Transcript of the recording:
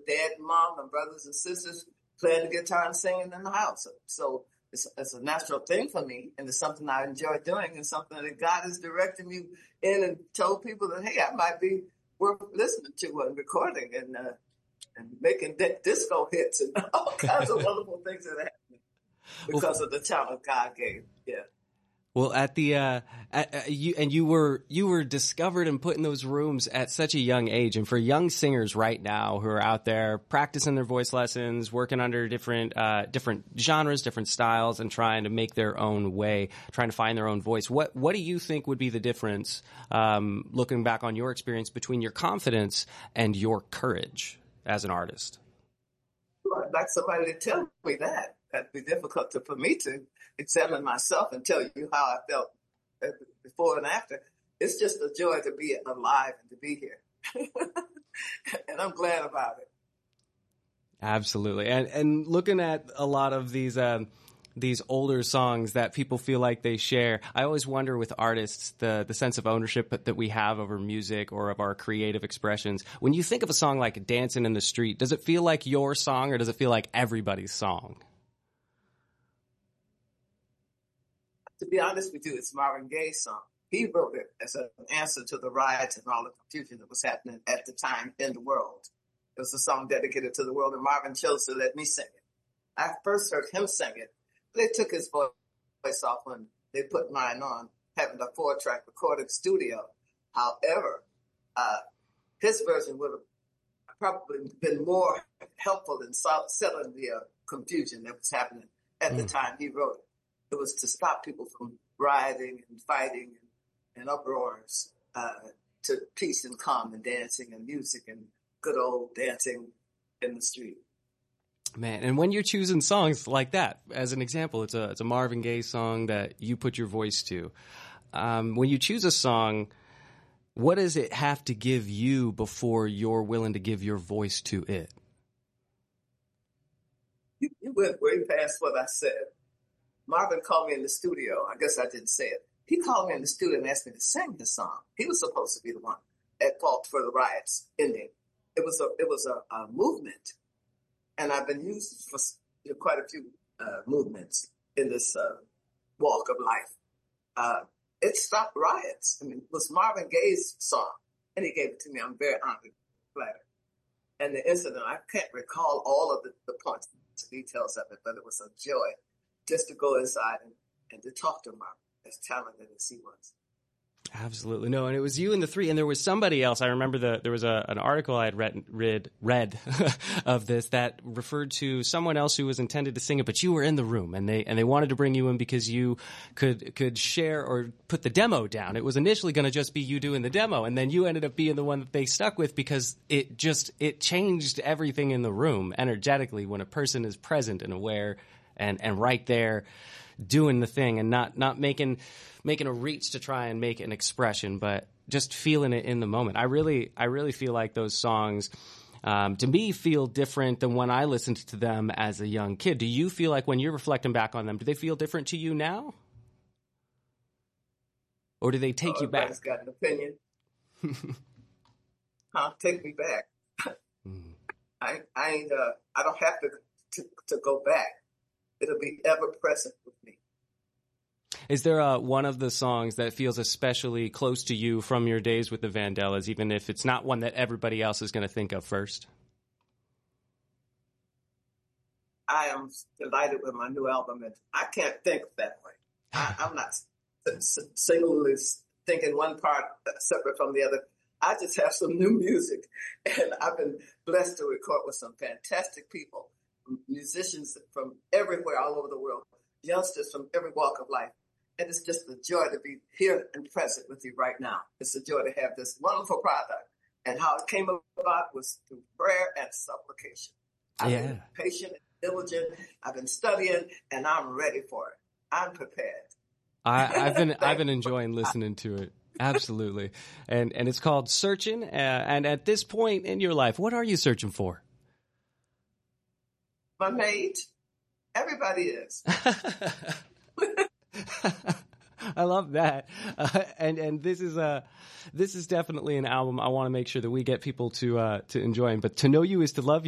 dad and mom and brothers and sisters playing the guitar and singing in the house. So it's a natural thing for me, and it's something I enjoy doing, and something that God has directed me in, and told people that, hey, I might be worth listening to and recording and making disco hits and all kinds of wonderful things that happen because of the talent God gave. Yeah. Well, you were discovered and put in those rooms at such a young age. And for young singers right now who are out there practicing their voice lessons, working under different genres, different styles, and trying to make their own way, trying to find their own voice, what do you think would be the difference, looking back on your experience, between your confidence and your courage as an artist? Well, I'd like somebody to tell me that. That'd be difficult for me to examine myself and tell you how I felt before and after. It's just a joy to be alive and to be here. And I'm glad about it. Absolutely. And looking at a lot of these older songs that people feel like they share, I always wonder with artists the sense of ownership that we have over music or of our creative expressions. When you think of a song like Dancing in the Street, does it feel like your song or does it feel like everybody's song? To be honest with you, it's Marvin Gaye's song. He wrote it as an answer to the riots and all the confusion that was happening at the time in the world. It was a song dedicated to the world, and Marvin chose to let me sing it. I first heard him sing it. They took his voice off when they put mine on, having a 4-track recording studio. However, his version would have probably been more helpful in settling the confusion that was happening at the time he wrote it. It was to stop people from rioting and fighting and uproars, to peace and calm and dancing and music and good old dancing in the street. Man, and when you're choosing songs like that, as an example, it's a Marvin Gaye song that you put your voice to. When you choose a song, what does it have to give you before you're willing to give your voice to it? You went way past what I said. Marvin called me in the studio. I guess I didn't say it. He called me in the studio and asked me to sing the song. He was supposed to be the one at fault for the riots ending. It was a movement, and I've been used for quite a few movements in this walk of life. It stopped riots. I mean, it was Marvin Gaye's song, and he gave it to me. I'm very honored and flattered. And the incident, I can't recall all of the points, details of it, but it was a joy just to go inside and to talk to Marvin, as talented as he was. Absolutely. No, and it was you and the three, and there was somebody else. I remember there was an article I had read of this that referred to someone else who was intended to sing it, but you were in the room, and they wanted to bring you in because you could share or put the demo down. It was initially going to just be you doing the demo, and then you ended up being the one that they stuck with because it changed everything in the room energetically when a person is present and aware and right there doing the thing and not making a reach to try and make an expression, but just feeling it in the moment. I really feel like those songs, to me, feel different than when I listened to them as a young kid. Do you feel like when you're reflecting back on them, do they feel different to you now? Or do they take you back? Everybody's got an opinion. Take me back. I don't have to go back. It'll be ever present with me. Is there one of the songs that feels especially close to you from your days with the Vandellas, even if it's not one that everybody else is going to think of first? I am delighted with my new album, and I can't think that way. I'm not singularly thinking one part separate from the other. I just have some new music, and I've been blessed to record with some fantastic people. Musicians from everywhere, all over the world, youngsters from every walk of life. And it's just a joy to be here and present with you right now. It's a joy to have this wonderful product. And how it came about was through prayer and supplication. I've been patient and diligent. I've been studying, and I'm ready for it. I'm prepared. I've been enjoying listening to it. Absolutely. And it's called Searching. And at this point in your life, what are you searching for? My mate. Everybody is. I love that. And this is definitely an album I want to make sure that we get people to enjoy. But To Know You Is to Love You.